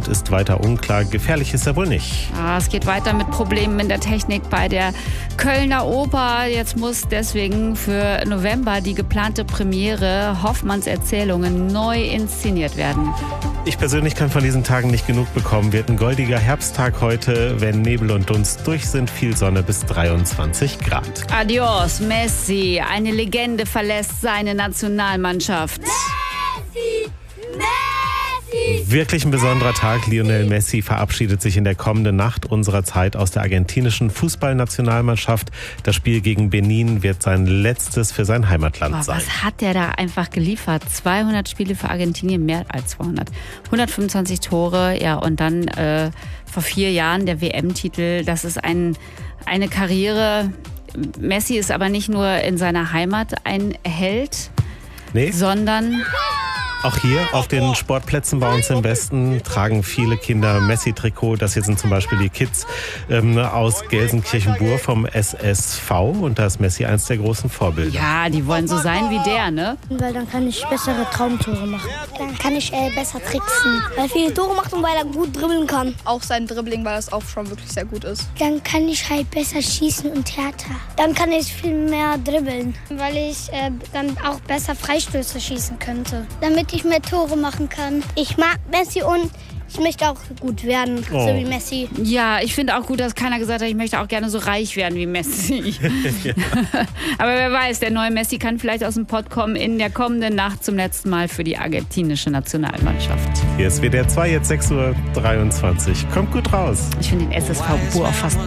Start ist weiter unklar. Gefährlich ist er wohl nicht. Es geht weiter mit Problemen in der Technik bei der Kölner Oper. Jetzt muss deswegen für November die geplante Premiere Hoffmanns Erzählungen neu inszeniert werden. Ich persönlich kann von diesen Tagen nicht genug bekommen. Wird ein goldiger Herbsttag heute, wenn Nebel und Dunst durch sind, viel Sonne bis 23 Grad. Adios, Messi. Eine Legende verlässt seine Nationalmannschaft. Messi! Wirklich ein besonderer Tag. Lionel Messi verabschiedet sich in der kommenden Nacht unserer Zeit aus der argentinischen Fußballnationalmannschaft. Das Spiel gegen Benin wird sein letztes für sein Heimatland sein. Was hat der da einfach geliefert? 200 Spiele für Argentinien, mehr als 200. 125 Tore, ja, und dann vor 4 Jahren der WM-Titel. Das ist eine Karriere. Messi ist aber nicht nur in seiner Heimat ein Held, sondern... Auch hier auf den Sportplätzen bei uns im Westen tragen viele Kinder Messi-Trikot. Das hier sind zum Beispiel die Kids aus Gelsenkirchen-Bur vom SSV. Und da ist Messi eins der großen Vorbilder. Ja, die wollen so sein wie der, ne? Weil dann kann ich bessere Traumtore machen. Dann kann ich besser tricksen. Weil er viele Tore macht und weil er gut dribbeln kann. Auch sein Dribbling, weil das auch schon wirklich sehr gut ist. Dann kann ich halt besser schießen und härter. Dann kann ich viel mehr dribbeln. Weil ich dann auch besser Freistöße schießen könnte. Damit ich mehr Tore machen kann. Ich mag Messi und ich möchte auch gut werden, so wie Messi. Ja, ich finde auch gut, dass keiner gesagt hat, ich möchte auch gerne so reich werden wie Messi. Ja. Aber wer weiß, der neue Messi kann vielleicht aus dem Pott kommen in der kommenden Nacht zum letzten Mal für die argentinische Nationalmannschaft. Hier ist WDR 2, jetzt 6:23 Uhr. Kommt gut raus. Ich finde den SSV Bur auch fast